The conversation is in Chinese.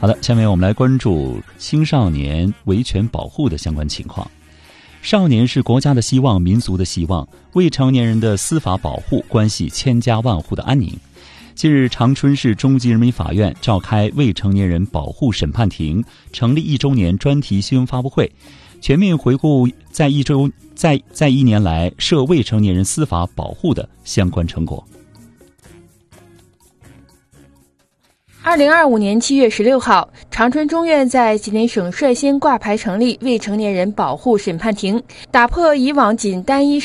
好的，下面我们来关注青少年维权保护的相关情况。少年是国家的希望，民族的希望，未成年人的司法保护关系千家万户的安宁。近日，长春市中级人民法院召开未成年人保护审判庭成立1周年专题新闻发布会，全面回顾在1年来涉未成年人司法保护的相关成果。 2025年7月16号，长春中院在吉林省率先挂牌成立未成年人保护审判庭，打破以往仅单一